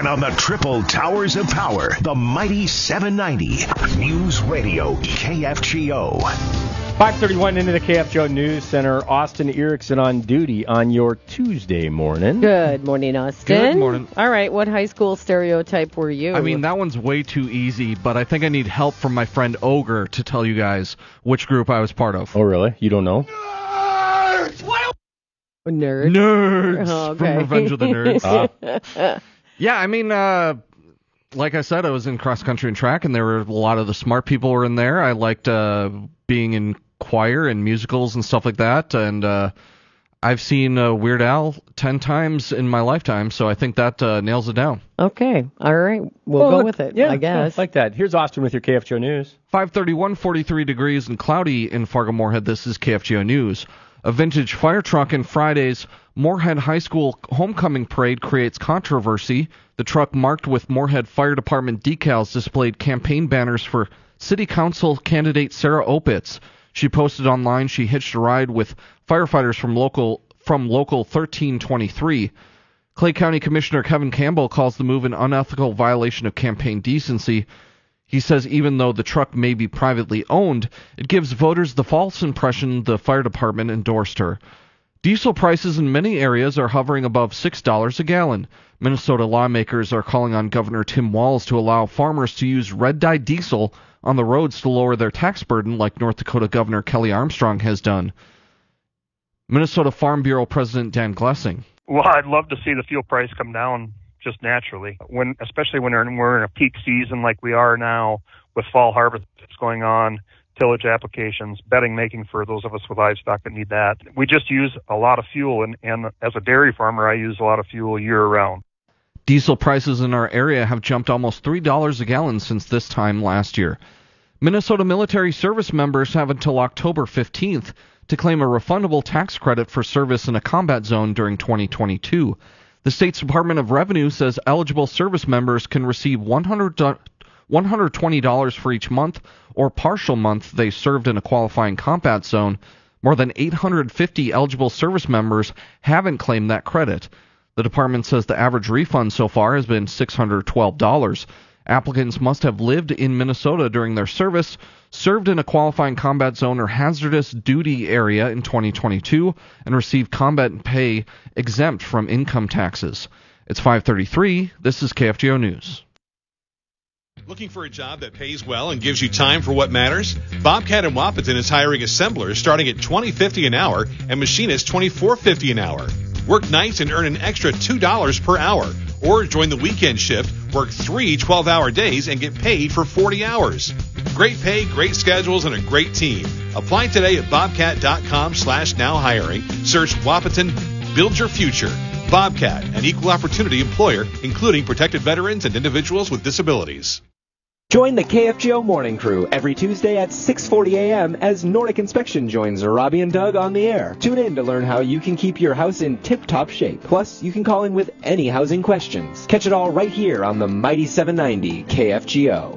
And on the triple towers of power, the mighty 790 News Radio KFGO. 5:31 into the KFGO News Center. Austin Erickson on duty on your Tuesday morning. Good morning, Austin. Good morning. All right, what high school stereotype were you? I mean, that one's way too easy, but I think I need help from my friend Ogre to tell you guys which group I was part of. Oh, really? You don't know? Nerd. Nerds! Oh, okay. From Revenge of the Nerds. Yeah, I mean, like I said, I was in cross country and track, and there were a lot of the smart people were in there. I liked being in choir and musicals and stuff like that, and I've seen Weird Al 10 times in my lifetime, so I think that nails it down. Okay, all right, we'll go with it, yeah, I guess. Like that. Here's Austin with your KFGO News. 5:31, 43 degrees and cloudy in Fargo-Moorhead. This is KFGO News. A vintage fire truck in Friday's Moorhead High School homecoming parade creates controversy. The truck, marked with Moorhead Fire Department decals, displayed campaign banners for City Council candidate Sarah Opitz. She posted online she hitched a ride with firefighters from local 1323. Clay County Commissioner Kevin Campbell calls the move an unethical violation of campaign decency. He says even though the truck may be privately owned, it gives voters the false impression the fire department endorsed her. Diesel prices in many areas are hovering above $6 a gallon. Minnesota lawmakers are calling on Governor Tim Walz to allow farmers to use red-dyed diesel on the roads to lower their tax burden, like North Dakota Governor Kelly Armstrong has done. Minnesota Farm Bureau President Dan Glessing. Well, I'd love to see the fuel price come down just naturally, especially when we're in a peak season like we are now with fall harvest going on, tillage applications, bedding making for those of us with livestock that need that. We just use a lot of fuel, and as a dairy farmer, I use a lot of fuel year-round. Diesel prices in our area have jumped almost $3 a gallon since this time last year. Minnesota military service members have until October 15th to claim a refundable tax credit for service in a combat zone during 2022. The state's Department of Revenue says eligible service members can receive $120 for each month or partial month they served in a qualifying combat zone. More than 850 eligible service members haven't claimed that credit. The department says the average refund so far has been $612. Applicants must have lived in Minnesota during their service, served in a qualifying combat zone or hazardous duty area in 2022, and received combat pay exempt from income taxes. It's 5:33. This is KFGO News. Looking for a job that pays well and gives you time for what matters? Bobcat in Wahpeton is hiring assemblers starting at $20.50 an hour and machinists $24.50 an hour. Work nights and earn an extra $2 per hour. Or join the weekend shift, work 3 12-hour days, and get paid for 40 hours. Great pay, great schedules, and a great team. Apply today at bobcat.com/now-hiring. Search Wahpeton, build your future. Bobcat, an equal opportunity employer, including protected veterans and individuals with disabilities. Join the KFGO Morning Crew every Tuesday at 6:40 a.m. as Nordic Inspection joins Robbie and Doug on the air. Tune in to learn how you can keep your house in tip-top shape. Plus, you can call in with any housing questions. Catch it all right here on the mighty 790 KFGO.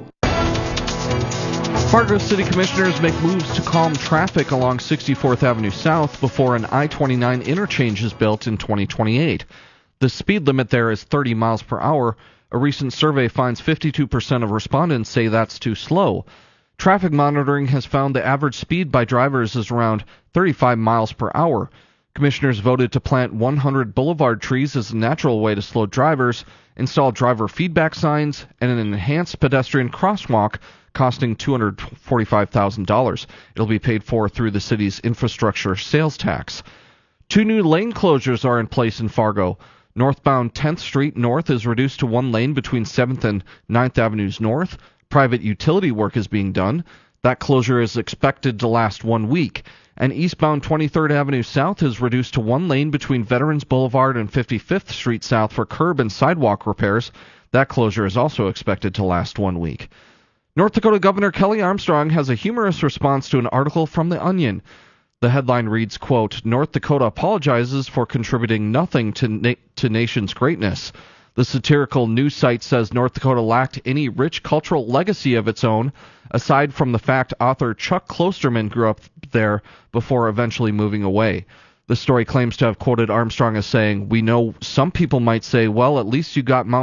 Fargo City Commissioners make moves to calm traffic along 64th Avenue South before an I-29 interchange is built in 2028. The speed limit there is 30 miles per hour. A recent survey finds 52% of respondents say that's too slow. Traffic monitoring has found the average speed by drivers is around 35 miles per hour. Commissioners voted to plant 100 boulevard trees as a natural way to slow drivers, install driver feedback signs, and an enhanced pedestrian crosswalk costing $245,000. It'll be paid for through the city's infrastructure sales tax. 2 new lane closures are in place in Fargo. Northbound 10th Street North is reduced to 1 lane between 7th and 9th Avenues North. Private utility work is being done. That closure is expected to last 1 week. And eastbound 23rd Avenue South is reduced to 1 lane between Veterans Boulevard and 55th Street South for curb and sidewalk repairs. That closure is also expected to last 1 week. North Dakota Governor Kelly Armstrong has a humorous response to an article from The Onion. The headline reads, quote, North Dakota apologizes for contributing nothing to nation's greatness. The satirical news site says North Dakota lacked any rich cultural legacy of its own, aside from the fact author Chuck Klosterman grew up there before eventually moving away. The story claims to have quoted Armstrong as saying, we know some people might say, well, at least you got Mount